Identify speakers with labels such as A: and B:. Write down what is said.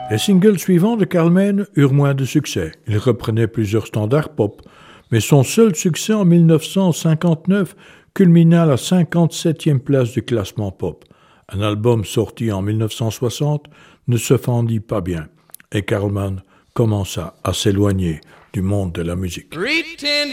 A: Les singles suivants de Carlman eurent moins de succès. Il reprenait plusieurs standards pop, mais son seul succès en 1959 culmina à la 57e place du classement pop. Un album sorti en 1960 ne se vendit pas bien et Carlman commença à s'éloigner du monde de la musique.